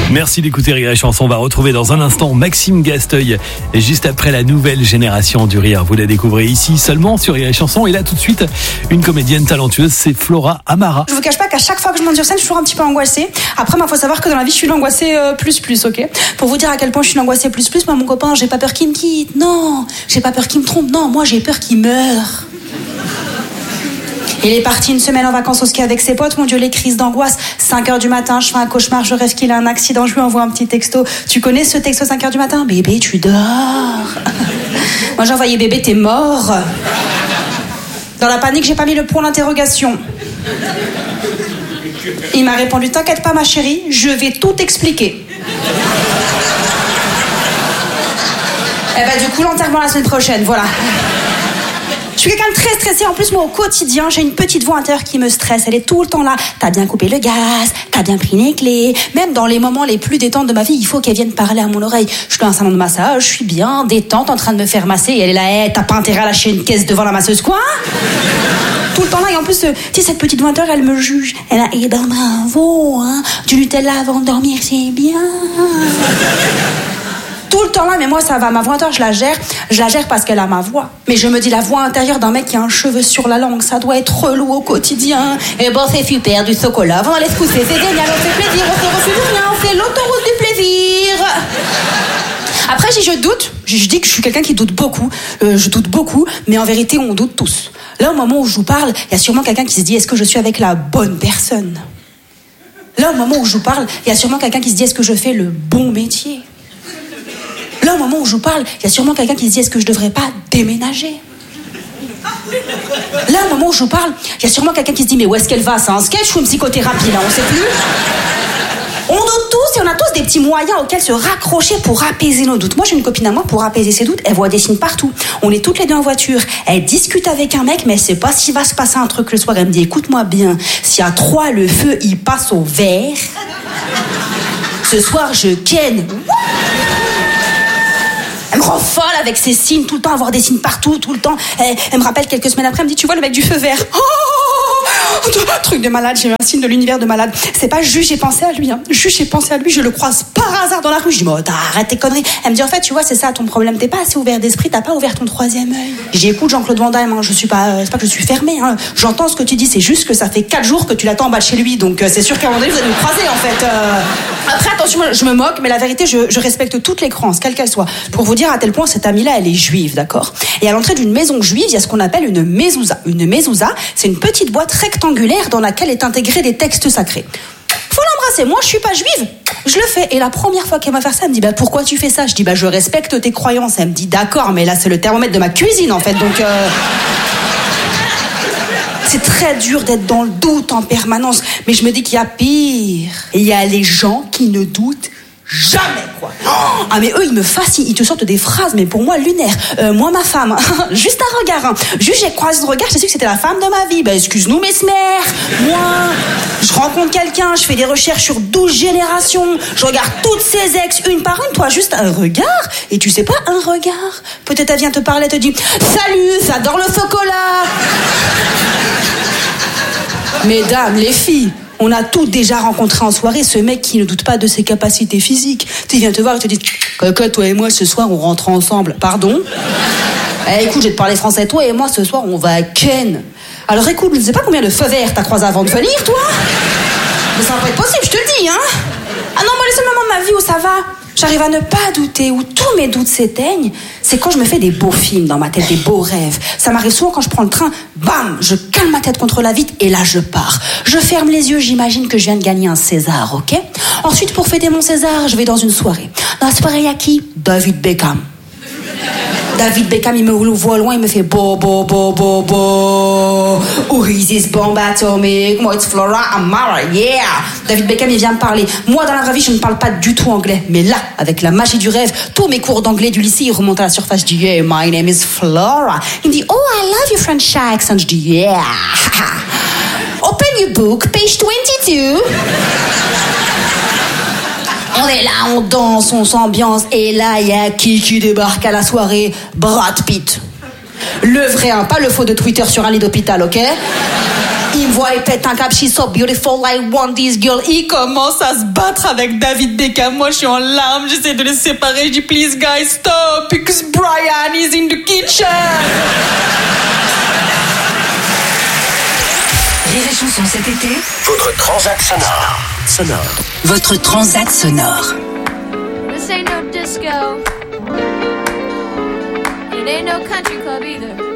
Merci d'écouter Rire et Chanson. On va retrouver dans un instant Maxime Gasteuil, juste après la nouvelle génération du rire. Vous la découvrez ici seulement sur Rire et Chanson. Et là, tout de suite, une comédienne talentueuse, c'est Flora Amara. Je vous cache pas qu'à chaque fois que je monte sur scène, je suis toujours un petit peu angoissée. Après, il faut savoir que dans la vie, je suis l'angoissée plus, ok. Pour vous dire à quel point je suis l'angoissée plus, moi, mon copain, j'ai pas peur qu'il me quitte. Non, j'ai pas peur qu'il me trompe. Non, moi, j'ai peur qu'il meure. Il est parti une semaine en vacances au ski avec ses potes. Mon Dieu, les crises d'angoisse. 5h du matin, je fais un cauchemar, je rêve qu'il a un accident. Je lui envoie un petit texto. Tu connais ce texto 5h du matin? Bébé, tu dors. Moi, j'ai envoyé bébé, t'es mort. Dans la panique, j'ai pas mis le point d'interrogation. Il m'a répondu, t'inquiète pas ma chérie, je vais tout expliquer. Eh ben du coup, l'enterrement la semaine prochaine, voilà. Je suis quelqu'un de très stressé. En plus, moi, au quotidien, j'ai une petite voix intérieure qui me stresse. Elle est tout le temps là. T'as bien coupé le gaz, t'as bien pris les clés. Même dans les moments les plus détentes de ma vie, il faut qu'elle vienne parler à mon oreille. Je suis dans un salon de massage, je suis bien détente, en train de me faire masser. Et elle est là, hey, t'as pas intérêt à lâcher une caisse devant la masseuse, quoi? Tout le temps là. Et en plus, tu sais, cette petite voix intérieure, elle me juge. Elle a, eh ben bravo, hein. Du Nutella avant de dormir, c'est bien. Tout le temps là, mais moi ça va, ma voix intérieure, je la gère parce qu'elle a ma voix. Mais je me dis, la voix intérieure d'un mec qui a un cheveu sur la langue, ça doit être relou au quotidien. Et bon, c'est super, du chocolat, on va aller se pousser, c'est génial, on fait plaisir, on se refuse rien, on fait l'autoroute du plaisir. Après, si je doute, je dis que je suis quelqu'un qui doute beaucoup, mais en vérité, on doute tous. Là, au moment où je vous parle, il y a sûrement quelqu'un qui se dit, est-ce que je suis avec la bonne personne? Là, au moment où je vous parle, il y a sûrement quelqu'un qui se dit, est-ce que je fais le bon métier? Là, au moment où je vous parle, il y a sûrement quelqu'un qui se dit, est-ce que je devrais pas déménager? Là, au moment où je vous parle, il y a sûrement quelqu'un qui se dit, mais où est-ce qu'elle va? C'est un sketch ou une psychothérapie, là? On sait plus. On doute tous et on a tous des petits moyens auxquels se raccrocher pour apaiser nos doutes. Moi, j'ai une copine à moi, pour apaiser ses doutes, elle voit des signes partout. On est toutes les deux en voiture, elle discute avec un mec, mais elle sait pas s'il va se passer un truc le soir. Elle me dit, écoute-moi bien, si à 3, le feu, il passe au vert, ce soir, je ken. Elle me rend folle avec ses signes, tout le temps, avoir des signes partout, tout le temps. Elle me rappelle quelques semaines après, elle me dit, tu vois le mec du feu vert? Truc de malade, j'ai eu un signe de l'univers de malade. C'est pas juste j'ai pensé à lui, hein. Juste j'ai pensé à lui, je le croise par hasard dans la rue. Je dis, mais arrête tes conneries. Elle me dit, en fait, tu vois, c'est ça ton problème, t'es pas assez ouvert d'esprit, t'as pas ouvert ton troisième œil. Je dis, écoute, Jean-Claude Van Damme, hein, je suis pas, c'est pas que je suis fermée, hein. J'entends ce que tu dis, c'est juste que ça fait 4 jours que tu l'attends en bas de chez lui, donc c'est sûr qu'à un moment donné, vous allez me croiser, en fait. Après, attention, je me moque, mais la vérité, je respecte toutes les croyances, quelles qu'elles soient. Pour vous dire à tel point, cette amie-là, elle est juive, d'accord? Et à l'entrée d'une maison juive, il y a ce qu'on appelle une mezouza. Une mezouza, c'est une petite boîte rectangulaire dans laquelle est intégré des textes sacrés. Faut l'embrasser. Moi, je suis pas juive. Je le fais. Et la première fois qu'elle m'a fait ça, elle me dit, bah, pourquoi tu fais ça? Je dis, bah, je respecte tes croyances. Elle me dit, d'accord, mais là, c'est le thermomètre de ma cuisine, en fait. Donc, c'est très dur d'être dans le doute en permanence. Mais je me dis qu'il y a pire. Et il y a les gens qui ne doutent jamais, quoi. Ah, mais eux, ils me fascinent. Ils te sortent des phrases, mais pour moi, lunaires. Moi, ma femme, juste un regard, hein. Juste, j'ai croisé ce regard, j'ai su que c'était la femme de ma vie. Bah, excuse-nous, mes smères. Moi, je rencontre quelqu'un, je fais des recherches sur 12 générations, je regarde toutes ses ex, une par une. Toi, juste un regard. Et tu sais pas, un regard. Peut-être elle vient te parler, elle te dit, salut, j'adore le chocolat. Mesdames, les filles, on a toutes déjà rencontré en soirée ce mec qui ne doute pas de ses capacités physiques. Il vient te voir et te dit, Coco, toi et moi, ce soir, on rentre ensemble. Pardon? Écoute, je vais te parler français. Toi et moi, ce soir, on va à Ken. Alors écoute, je ne sais pas combien de feux verts t'as croisé avant de venir, toi? Mais ça va pas être possible, je te le dis, hein? Ah non, moi, les seuls moments de ma vie où ça va, j'arrive à ne pas douter, où tous mes doutes s'éteignent, c'est quand je me fais des beaux films dans ma tête, des beaux rêves. Ça m'arrive souvent quand je prends le train, bam, je calme ma tête contre la vitre et là je pars. Je ferme les yeux, j'imagine que je viens de gagner un César, ok? Ensuite, pour fêter mon César, je vais dans une soirée. Dans la soirée, il y a qui? David Beckham. David Beckham, il me voit loin, il me fait bo bo bo bo bo. Who is this bomb atomic? Moi, it's Flora Amara, yeah. David Beckham, il vient me parler. Moi, dans la vraie vie, je ne parle pas du tout anglais. Mais là, avec la magie du rêve, tous mes cours d'anglais du lycée, ils remontent à la surface. Je dis, yeah, my name is Flora. Il me dit, oh, I love your French accent. Je dis, yeah. Open your book, page 22. On est là, on danse, on s'ambiance. Et là, il y a qui débarque à la soirée? Brad Pitt. Le vrai, hein, pas le faux de Twitter sur un lit d'hôpital, ok? Il me voit, il pète un cap, she's so beautiful, I want this girl. Il commence à se battre avec David Beckham. Moi, je suis en larmes, j'essaie de les séparer. Je dis, please, guys, stop, because Brian is in the kitchen. Rire et Chanson cet été. Votre transat sonore. Votre transat sonore. This ain't no disco. It ain't no country club either.